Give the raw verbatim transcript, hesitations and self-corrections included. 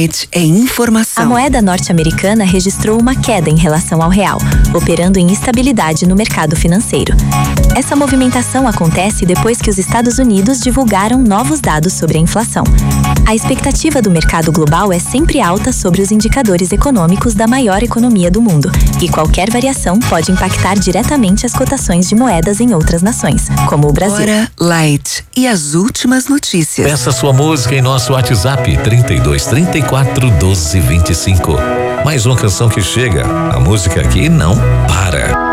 Light é informação. A moeda norte-americana registrou uma queda em relação ao real, operando em instabilidade no mercado financeiro. Essa movimentação acontece depois que os Estados Unidos divulgaram novos dados sobre a inflação. A expectativa do mercado global é sempre alta sobre os indicadores econômicos da maior economia do mundo, e qualquer variação pode impactar diretamente as cotações de moedas em outras nações, como o Brasil. Hora Light e as últimas notícias. Peça sua música em nosso WhatsApp trinta e dois, trinta e quatro, doze, vinte e cinco. Mais uma canção que chega. A música aqui não para.